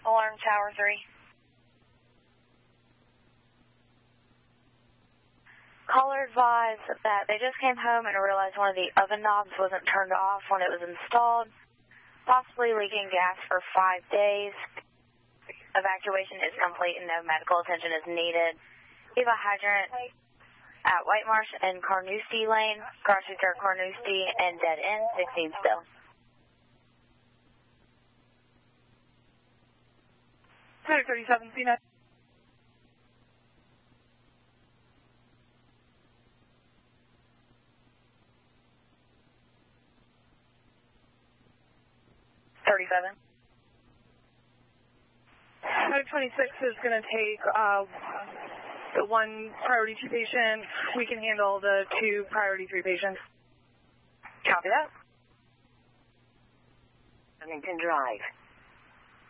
Alarm Tower 3. Caller advised that they just came home and realized one of the oven knobs wasn't turned off when it was installed, possibly leaking gas for 5 days. Evacuation is complete and no medical attention is needed. Leave a hydrant at White Marsh and Carnoustie Lane, crossing through Carnoustie and dead end, 16 still. Center 37, C9. Center 26 is going to take the 1 priority 2 patient. We can handle the 2 priority 3 patients. Copy that. Huntington Drive.